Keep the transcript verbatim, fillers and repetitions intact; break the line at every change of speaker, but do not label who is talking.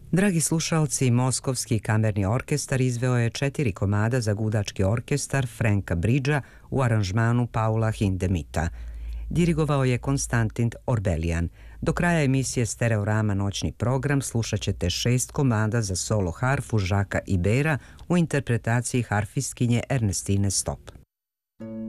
Dragi slušalci, Moskovski kamerni orkestar izveo je četiri komada za gudački orkestar Franka Bridgea u aranžmanu Paula Hindemita. Dirigovao je Konstantin Orbelian. Do kraja emisije Stereorama noćni program slušat ćete šest komada za solo harfu Žaka Ibera u interpretaciji harfistkinje Ernestine Stop.